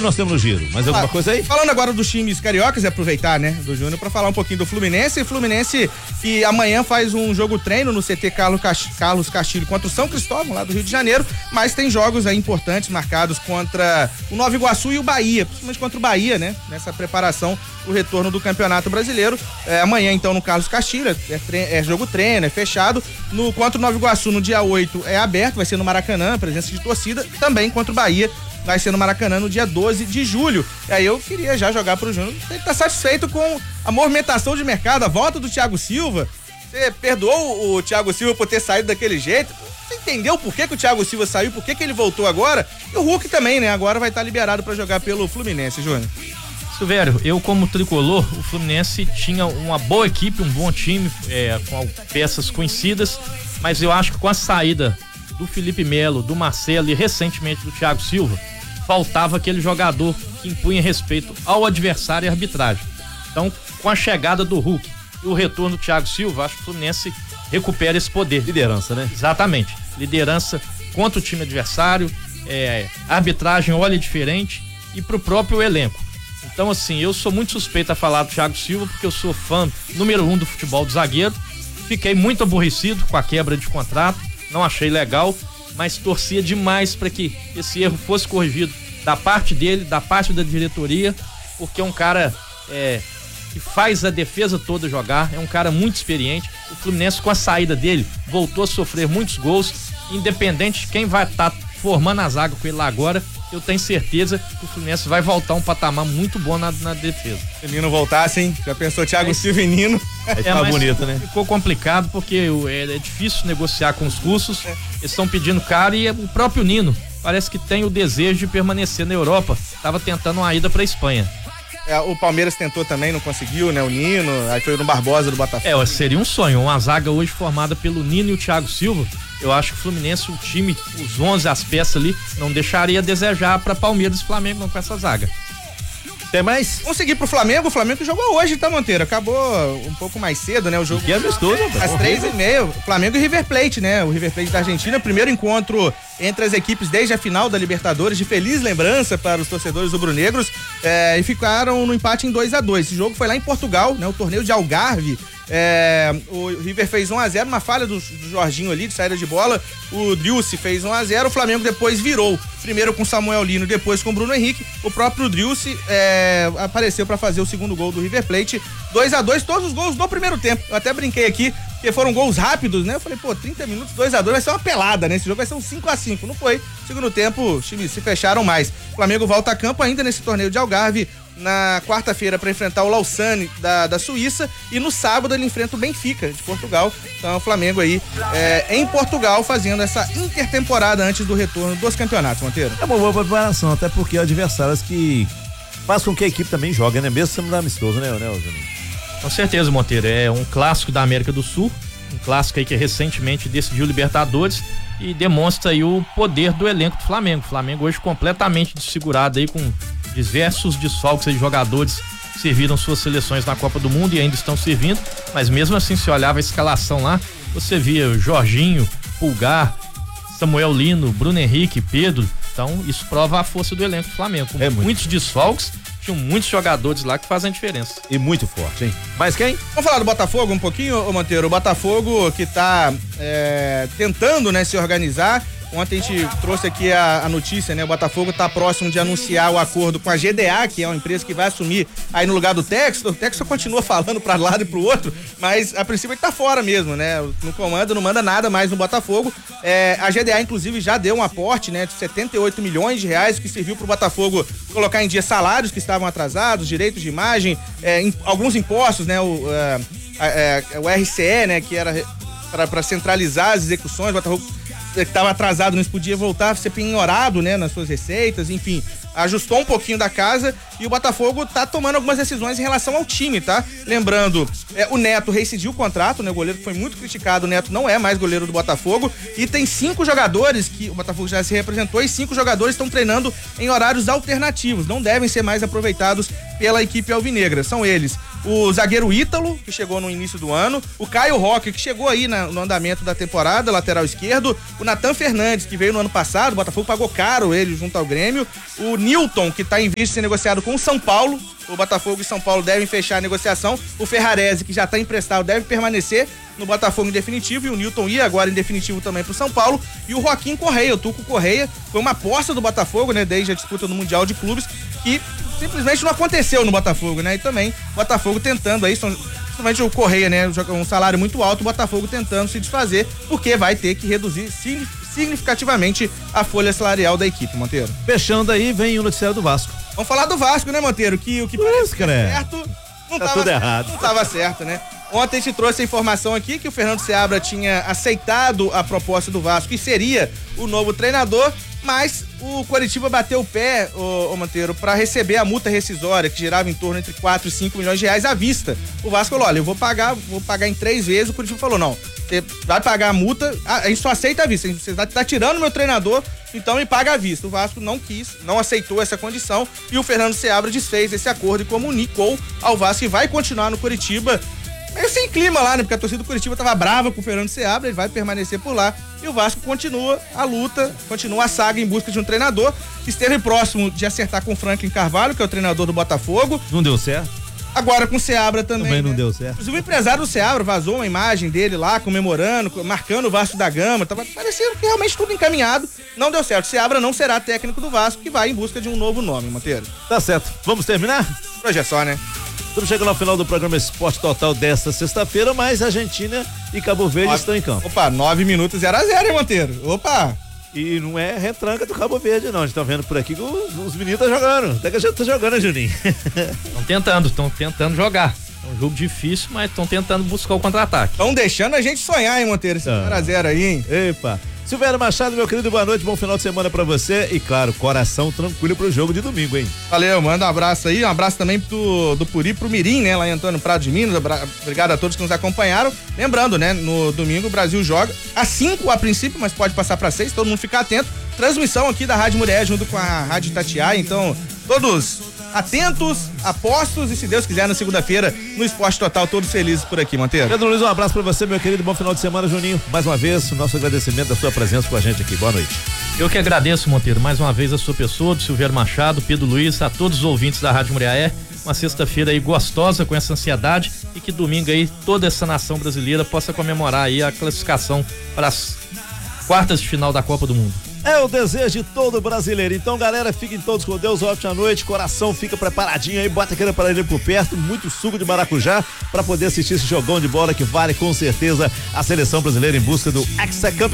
nós temos no giro? Mais alguma coisa aí? Falando agora dos times cariocas, é aproveitar, né, do Júnior, pra falar um pouquinho do Fluminense. Fluminense que amanhã faz um jogo treino no CT Carlos Castilho contra o São Cristóvão, lá do Rio de Janeiro, mas tem jogos aí importantes marcados contra o Nova Iguaçu e o Bahia, principalmente contra o Bahia, né, nessa preparação do retorno do Campeonato Brasileiro. Amanhã, então, no Carlos Castilho, é jogo treino, é fechado. Contra o Nova Iguaçu, no dia 8, é aberto, vai ser no Maracanã, presença de torcida, também contra o Bahia, vai ser no Maracanã no dia 12 de julho. E aí eu queria já jogar pro Júnior. Ele tá satisfeito com a movimentação de mercado, a volta do Thiago Silva. Você perdoou o Thiago Silva por ter saído daquele jeito? Você entendeu por que o Thiago Silva saiu, por que ele voltou agora? E o Hulk também, né? Agora vai estar liberado pra jogar pelo Fluminense, Júnior. Silvério, eu como tricolor, o Fluminense tinha uma boa equipe, um bom time, com peças conhecidas, mas eu acho que com a saída do Felipe Melo, do Marcelo e recentemente do Thiago Silva, faltava aquele jogador que impunha respeito ao adversário e à arbitragem. Então, com a chegada do Hulk e o retorno do Thiago Silva, acho que o Fluminense recupera esse poder. Liderança, né? Exatamente. Liderança contra o time adversário, a arbitragem olha diferente e pro próprio elenco. Então, assim, eu sou muito suspeito a falar do Thiago Silva, porque eu sou fã número 1 do futebol do zagueiro. Fiquei muito aborrecido com a quebra de contrato, não achei legal, mas torcia demais para que esse erro fosse corrigido da parte dele, da parte da diretoria, porque é um cara que faz a defesa toda jogar, é um cara muito experiente. O Fluminense, com a saída dele, voltou a sofrer muitos gols, independente de quem vai estar formando a zaga com ele lá agora, eu tenho certeza que o Fluminense vai voltar um patamar muito bom na defesa. Se o Nino voltasse, hein? Já pensou Thiago Silva e Nino? Aí tá bonito, né? Ficou complicado porque é difícil negociar com os russos, eles estão pedindo caro e o próprio Nino parece que tem o desejo de permanecer na Europa, estava tentando uma ida para a Espanha. O Palmeiras tentou também, não conseguiu, né? O Nino, aí foi no Barbosa do Botafogo. Seria um sonho, uma zaga hoje formada pelo Nino e o Thiago Silva. Eu acho que o Fluminense, o time, os 11, as peças ali, não deixaria a desejar para Palmeiras e Flamengo não com essa zaga. Tem mais? Vamos seguir pro Flamengo. O Flamengo jogou hoje, tá, Monteiro? Acabou um pouco mais cedo, né? O jogo. Que amistoso, às 3h30. Flamengo e River Plate, né? O River Plate da Argentina. Primeiro encontro entre as equipes desde a final da Libertadores, de feliz lembrança para os torcedores rubro-negros. E ficaram no empate em 2-2. Esse jogo foi lá em Portugal, né? O torneio de Algarve. O River fez 1-0, uma falha do Jorginho ali, de saída de bola. O Driussi fez 1-0, o Flamengo depois virou, primeiro com Samuel Lino, depois com Bruno Henrique. O próprio Driussi apareceu para fazer o segundo gol do River Plate. 2-2, todos os gols do primeiro tempo. Eu até brinquei aqui, porque foram gols rápidos, né? Eu falei, 30 minutos, 2-2, vai ser uma pelada, né? Esse jogo vai ser um 5-5, não foi? Segundo tempo, os times se fecharam mais. O Flamengo volta a campo ainda nesse torneio de Algarve, na quarta-feira para enfrentar o Lausanne da Suíça, e no sábado ele enfrenta o Benfica de Portugal. Então o Flamengo aí em Portugal fazendo essa intertemporada antes do retorno dos campeonatos, Monteiro. É uma boa preparação, até porque adversários que faz com que a equipe também jogue, né? Mesmo sendo amistoso, né, Júnior? Com certeza, Monteiro, é um clássico da América do Sul, um clássico aí que recentemente decidiu Libertadores e demonstra aí o poder do elenco do Flamengo. O Flamengo hoje completamente desfigurado aí, com diversos desfalques de jogadores que serviram suas seleções na Copa do Mundo e ainda estão servindo, mas mesmo assim, se olhava a escalação lá, você via Jorginho, Pulgar, Samuel Lino, Bruno Henrique, Pedro. Então isso prova a força do elenco do Flamengo. Com muitos desfalques, tinham muitos jogadores lá que fazem a diferença. E muito forte, hein? Mas quem? Vamos falar do Botafogo um pouquinho, Monteiro? O Botafogo que tá tentando, né, se organizar. Ontem a gente trouxe aqui a notícia, né? O Botafogo está próximo de anunciar o acordo com a GDA, que é uma empresa que vai assumir aí no lugar do Textor. O Textor continua falando para lado e pro outro, mas a princípio ele tá fora mesmo, né? No comando, não manda nada mais no Botafogo. A GDA, inclusive, já deu um aporte, né, de 78 milhões de reais, que serviu pro Botafogo colocar em dia salários que estavam atrasados, direitos de imagem, alguns impostos, né? O RCE, né, que era para centralizar as execuções. O Botafogo que estava atrasado, não podia voltar a ser penhorado, né, nas suas receitas, enfim, ajustou um pouquinho da casa e o Botafogo tá tomando algumas decisões em relação ao time, tá? Lembrando, o Neto rescindiu o contrato, né, o goleiro que foi muito criticado, o Neto não é mais goleiro do Botafogo, e tem 5 jogadores que o Botafogo já se representou e 5 jogadores estão treinando em horários alternativos, não devem ser mais aproveitados pela equipe alvinegra. São eles o zagueiro Ítalo, que chegou no início do ano, o Caio Roque, que chegou aí no andamento da temporada, lateral esquerdo, o Natan Fernandes, que veio no ano passado, o Botafogo pagou caro ele junto ao Grêmio, o Nilton, que está em vista de ser negociado com o São Paulo, o Botafogo e São Paulo devem fechar a negociação, o Ferrarese, que já está emprestado, deve permanecer no Botafogo em definitivo, e o Nilton ia agora em definitivo também pro São Paulo, e o Joaquim Correia, o Tuco Correia, foi uma aposta do Botafogo, né, desde a disputa no Mundial de Clubes, que simplesmente não aconteceu no Botafogo, né, e também o Botafogo tentando aí, principalmente o Correia, né, um salário muito alto, o Botafogo tentando se desfazer, porque vai ter que reduzir significativamente a folha salarial da equipe, Monteiro. Fechando aí, vem o noticiário do Vasco. Vamos falar do Vasco, né, Monteiro, que o que parece certo, não tá tudo errado. Não tava certo, né? Ontem a gente trouxe a informação aqui que o Fernando Seabra tinha aceitado a proposta do Vasco e seria o novo treinador, mas o Coritiba bateu o pé, ô Monteiro, para receber a multa rescisória, que girava em torno entre 4 e 5 milhões de reais à vista. O Vasco falou, olha, eu vou pagar em 3 vezes. O Coritiba falou, não, você vai pagar a multa, a gente só aceita à vista, você tá tirando meu treinador, então me paga à vista. O Vasco não quis, não aceitou essa condição e o Fernando Seabra desfez esse acordo e comunicou ao Vasco que vai continuar no Coritiba. Meio sem clima lá, né? Porque a torcida do Coritiba tava brava com o Fernando Seabra, ele vai permanecer por lá. E o Vasco continua a luta, continua a saga em busca de um treinador. Esteve próximo de acertar com o Franklin Carvalho, que é o treinador do Botafogo. Não deu certo? Agora com o Seabra também não né? deu certo. Inclusive o empresário do Seabra vazou uma imagem dele lá, comemorando, marcando o Vasco da Gama. Tava parecendo que realmente tudo encaminhado. Não deu certo. O Seabra não será técnico do Vasco, que vai em busca de um novo nome, Monteiro. Tá certo. Vamos terminar? Hoje é só, né? Estamos chegando ao final do programa Esporte Total desta sexta-feira, mas Argentina e Cabo Verde estão em campo. Opa, 9 minutos 0-0, hein, Monteiro? Opa! E não é retranca do Cabo Verde, não. A gente tá vendo por aqui que os meninos estão jogando. Até que a gente tá jogando, né, Juninho? Estão tentando jogar. É um jogo difícil, mas estão tentando buscar o contra-ataque. Estão deixando a gente sonhar, hein, Monteiro? Esse 0-0 aí, hein? Epa! Silvério Machado, meu querido, boa noite, bom final de semana pra você e, claro, coração tranquilo pro jogo de domingo, hein? Valeu, manda um abraço aí, um abraço também do Puri pro Mirim, né, lá em Antônio Prado de Minas, obrigado a todos que nos acompanharam. Lembrando, né, no domingo o Brasil joga às 5 a princípio, mas pode passar pra 6, todo mundo ficar atento. Transmissão aqui da Rádio Mulher junto com a Rádio Itatiaia, então todos atentos, apostos e, se Deus quiser, na segunda-feira, no Esporte Total, todos felizes por aqui, Monteiro. Pedro Luiz, um abraço pra você, meu querido, bom final de semana, Juninho. Mais uma vez, o nosso agradecimento da sua presença com a gente aqui. Boa noite. Eu que agradeço, Monteiro, mais uma vez a sua pessoa, do Silvério Machado, Pedro Luiz, a todos os ouvintes da Rádio Muriaé. Uma sexta-feira aí gostosa com essa ansiedade e que domingo aí toda essa nação brasileira possa comemorar aí a classificação para as quartas de final da Copa do Mundo. É o desejo de todo brasileiro. Então, galera, fiquem todos com Deus, ótima noite, coração fica preparadinho aí, bota aquele aparelho por perto, muito suco de maracujá pra poder assistir esse jogão de bola que vale com certeza a seleção brasileira em busca do hexacampeonato.